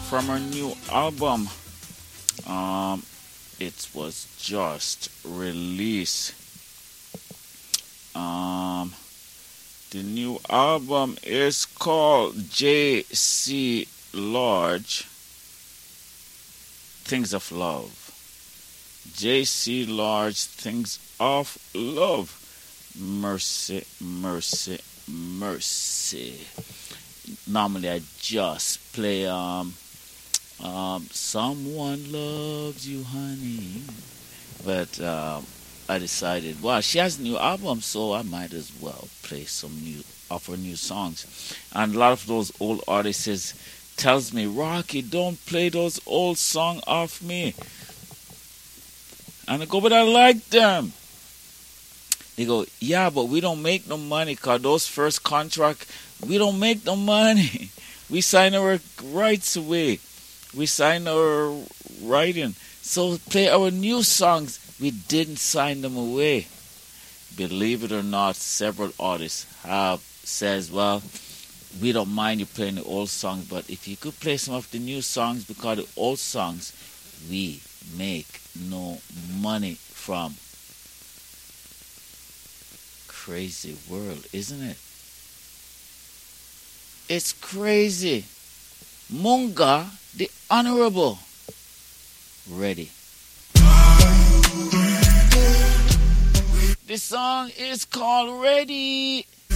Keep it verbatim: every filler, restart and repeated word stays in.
from her new album. Um, it was just released. Um, the new album is called J C Large Things of Love. J C Large Things of Love. Mercy, mercy, mercy. Normally I just play um um Someone Loves You, Honey, but um I decided, well, she has a new album, so I might as well play some new of her new songs. And a lot of those old artists tells me, Rocky, don't play those old songs off me. And I go, but I like them. They go, yeah, but we don't make no money, because those first contract, we don't make no money. We sign our rights away. We sign our writing. So play our new songs. We didn't sign them away. Believe it or not, several artists have says, well, we don't mind you playing the old songs, but if you could play some of the new songs, because the old songs we make no money from. Crazy world, isn't it? It's crazy. Munga, the Honorable. Ready. This song is called Ready.